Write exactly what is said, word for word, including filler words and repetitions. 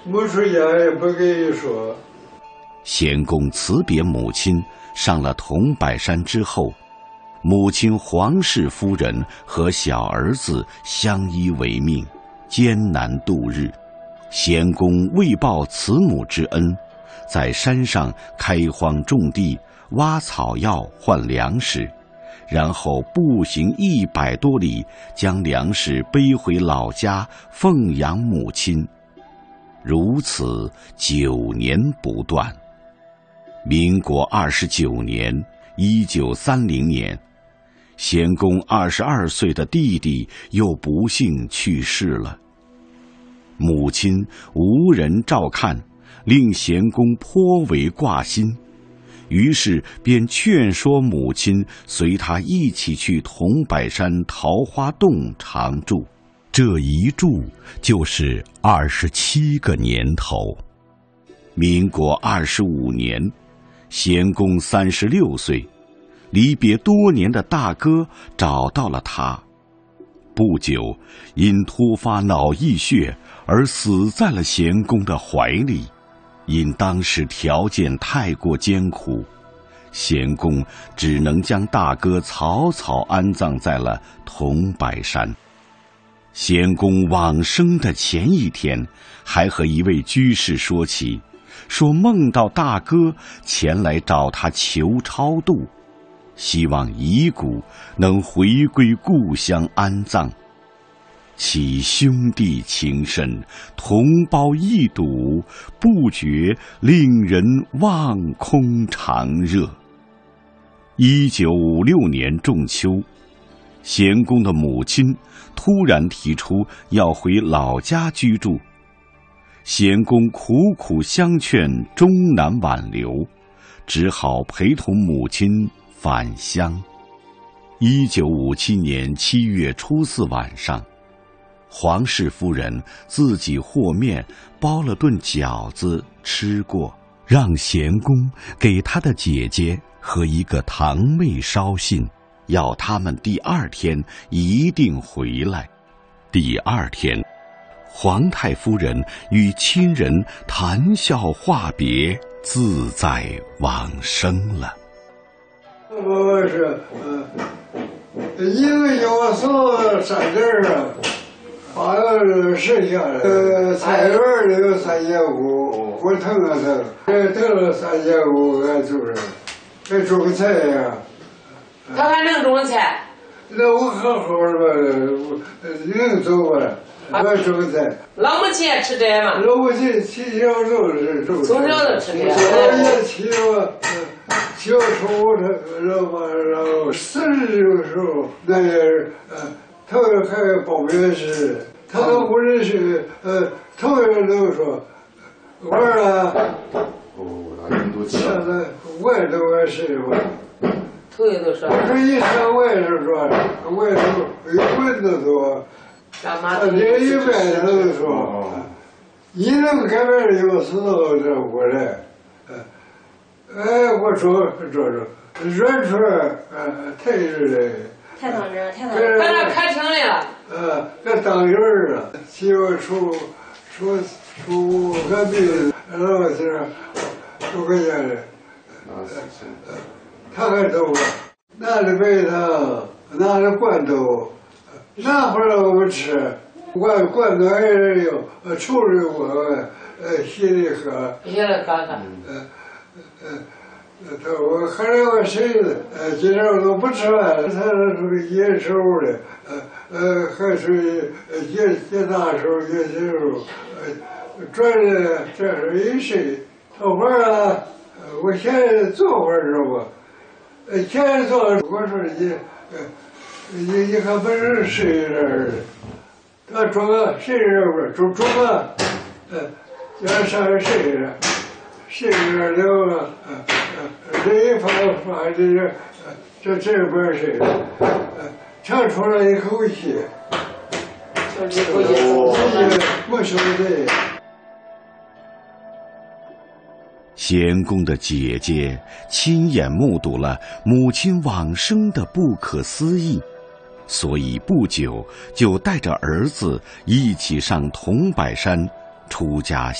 没出家也不跟你说。 贤公辞别母亲，上了桐柏山之后，母亲黄氏夫人和小儿子相依为命，艰难度日。贤公为报慈母之恩，在山上开荒种地，挖草药换粮食，然后步行一百多里，将粮食背回老家奉养母亲。如此九年不断。民国二十九年，一九三零年，贤公二十二岁的弟弟又不幸去世了。母亲无人照看，令贤公颇为挂心，于是便劝说母亲随他一起去桐柏山桃花洞常住。这一住就是二十七个年头。民国二十五年，贤公三十六岁，离别多年的大哥找到了他。不久，因突发脑溢血而死在了贤公的怀里。因当时条件太过艰苦，贤公只能将大哥草草安葬在了桐柏山。贤公往生的前一天，还和一位居士说起，说梦到大哥前来找他求超度，希望遗骨能回归故乡安葬。其兄弟情深，同胞一睹，不觉令人望空长热。一九五六年仲秋，贤公的母亲突然提出要回老家居住，贤公苦苦相劝，终难挽留，只好陪同母亲返乡。一九五七年七月初四晚上，黄氏夫人自己和面包了顿饺子吃过，让贤公给他的姐姐和一个堂妹捎信，要他们第二天一定回来。第二天，皇太夫人与亲人谈笑话别，自在往生了。 我是，嗯、呃，一个要送三件啊，好像是剩下的。呃，菜园里有三千五，我腾了腾，这腾了三千五，俺就是，还种个菜呀。 他还能种菜？ 那我好好的，我能走吧？我种菜。 老母亲也吃这嘛？ 老母亲从小就是种。 从小就吃这。 我也起我，小时候他然后然后四十的时候，那也是呃，他还报名是，他都不认识，呃，头一个都说，我啊， 哦，那人都现在我也都我是我。 头一都说。 我说一上我也是说，我也都有棍子多。他这一般都说，你能改变有时候这过来，哎，我说说说，软出来，呃，太热了， 太当真，太当真。 在那开庭来了。 呃，这当人儿了，媳妇出出出个病，然后是出个家的，他还走了，拿着白糖，拿着罐头。拿回来我们吃，罐罐头还是有，呃，抽着我，呃，稀里喝。 稀里喝喝。 呃，呃，他我后来我孙子，呃，今天我都不吃饭了，他属于野手的，呃呃，还属于野野大手、野小手，呃，转的这是一岁，头发啊，我现在做会儿知道不？呃，现在做，我说你，呃。你你还不是谁人？他装个谁人不是？装装个，呃，要上谁人？谁人了？呃呃，这一发发这个，这这边谁人？呃，唱出了一口气。 就是一口气。 我说的。 贤公的姐姐亲眼目睹了母亲往生的不可思议，所以不久就带着儿子一起上桐柏山出家